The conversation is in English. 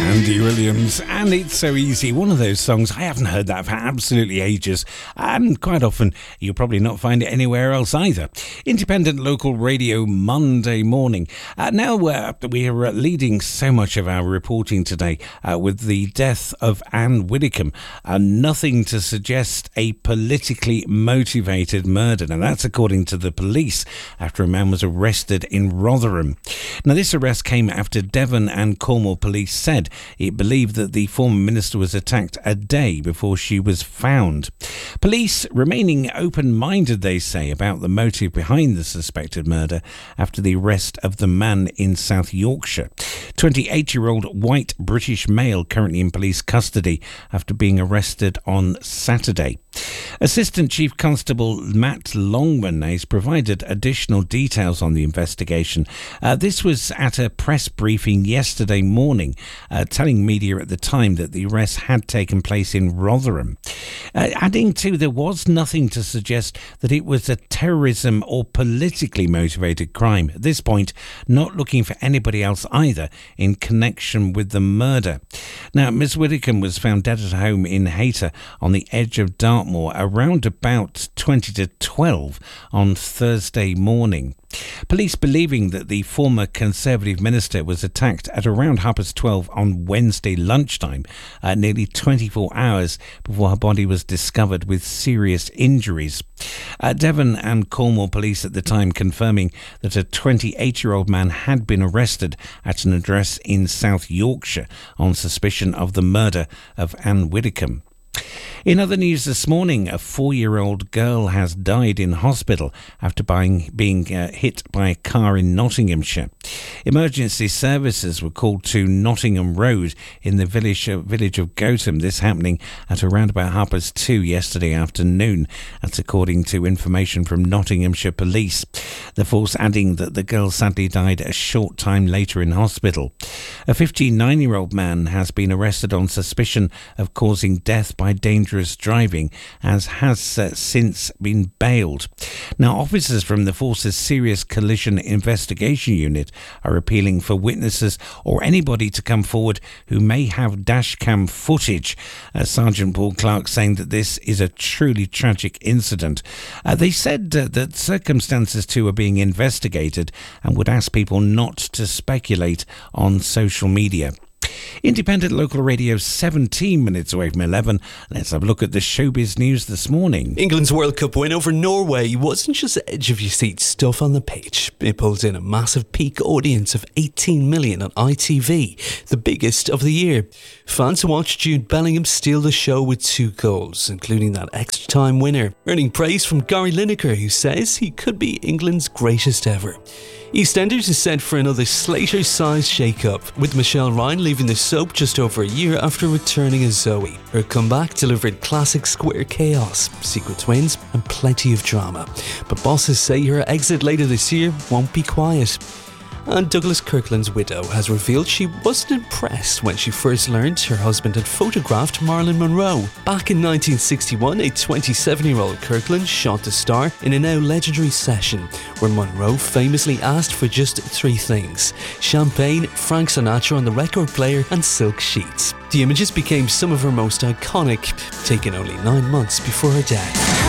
Andy Williams, and It's So Easy. One of those songs, I haven't heard that for absolutely ages, and quite often you'll probably not find it anywhere else either. Independent local radio Monday morning. Now we are leading so much of our reporting today with the death of Anne Widdecombe. Nothing to suggest a politically motivated murder. Now that's according to the police after a man was arrested in Rotherham. Now this arrest came after Devon and Cornwall police said it believed that the former minister was attacked a day before she was found. Police remaining open-minded, they say, about the motive behind the suspected murder after the arrest of the man in South Yorkshire. 28-year-old white British male currently in police custody after being arrested on Saturday. Assistant Chief Constable Matt Longman has provided additional details on the investigation. This was at a press briefing yesterday morning, telling media at the time that the arrest had taken place in Rotherham. Adding to, there was nothing to suggest that it was a terrorism or politically motivated crime. At this point, not looking for anybody else either in connection with the murder. Now, Ms Widdecombe was found dead at home in Hayter on the edge of Dartmoor around about 20 to 12 on Thursday morning. Police believing that the former Conservative minister was attacked at around 12:30 on Wednesday lunchtime, nearly 24 hours before her body was discovered with serious injuries. Devon and Cornwall police at the time confirming that a 28-year-old man had been arrested at an address in South Yorkshire on suspicion of the murder of Anne Widdecombe. In other news this morning, a 4-year-old girl has died in hospital after being hit by a car in Nottinghamshire. Emergency services were called to Nottingham Road in the village of Gotham. This happening at around about 2:30 yesterday afternoon. That's according to information from Nottinghamshire Police. The force adding that the girl sadly died a short time later in hospital. A 59-year-old man has been arrested on suspicion of causing death by dangerous driving, as has since been bailed. Now, officers from the force's Serious Collision Investigation Unit are appealing for witnesses or anybody to come forward who may have dashcam footage. Sergeant Paul Clark saying that this is a truly tragic incident. They said that circumstances too are being investigated and would ask people not to speculate on social media. Independent local radio, 17 minutes away from 11. Let's have a look at the showbiz news this morning. England's World Cup win over Norway wasn't just edge of your seat stuff on the pitch. It pulled in a massive peak audience of 18 million on ITV, the biggest of the year. Fans watched Jude Bellingham steal the show with 2 goals, including that extra time winner, earning praise from Gary Lineker, who says he could be England's greatest ever. EastEnders is set for another Slater-sized shake-up, with Michelle Ryan leaving the soap just over a year after returning as Zoe. Her comeback delivered classic square chaos, secret twins and plenty of drama. But bosses say her exit later this year won't be quiet. And Douglas Kirkland's widow has revealed she wasn't impressed when she first learned her husband had photographed Marilyn Monroe. Back in 1961, a 27-year-old Kirkland shot the star in a now legendary session where Monroe famously asked for just 3 things: champagne, Frank Sinatra on the record player and silk sheets. The images became some of her most iconic, taken only 9 months before her death.